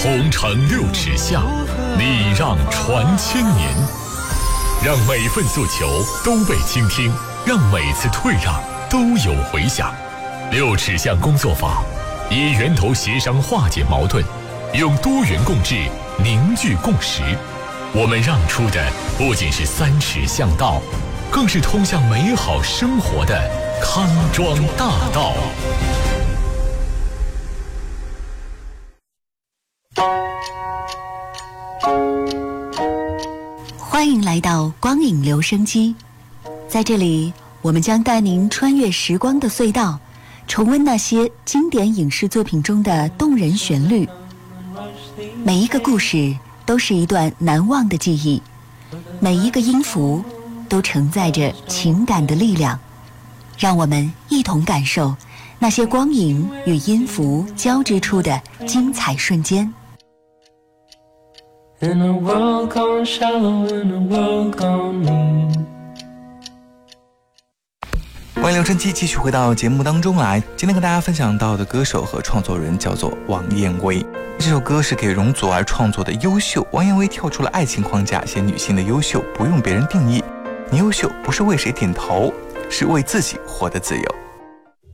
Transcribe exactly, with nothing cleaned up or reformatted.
同城六尺巷，礼让传千年。让每份诉求都被倾听，让每次退让都有回响。六尺巷工作法，以源头协商化解矛盾，用多元共治凝聚共识。我们让出的不仅是三尺巷道，更是通向美好生活的康庄大道。 欢迎来到光影留声机，在这里我们将带您穿越时光的隧道，重温那些经典影视作品中的动人旋律。每一个故事都是一段难忘的记忆，每一个音符都承载着情感的力量。让我们一同感受那些光影与音符交织出的精彩瞬间。 In a world gone shallow, in a world gone mean。 欢迎留声机继续回到节目当中来。今天跟大家分享到的歌手和创作人叫做王燕薇。这首歌是给容祖儿创作的《优秀》。王燕薇跳出了爱情框架，写女性的优秀不用别人定义，你优秀不是为谁点头，是为自己活得自由。